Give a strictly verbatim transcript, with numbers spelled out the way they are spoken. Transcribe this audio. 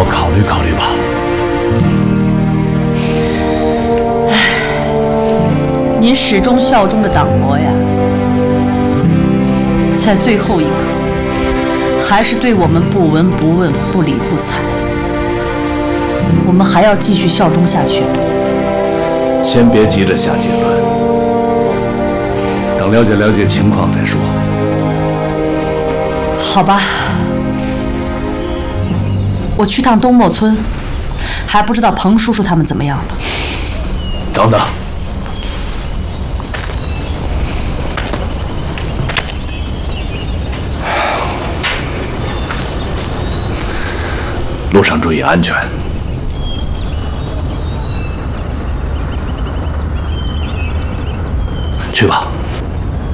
考虑考虑吧。 唉，您始终效忠的党国呀，在最后一刻，还是对我们不闻不问、不理不睬。我们还要继续效忠下去吗？ 先别急着下结论，等了解了解情况再说。 好吧，我去趟东漠村，还不知道彭叔叔他们怎么样了。 等等，路上注意安全。去吧。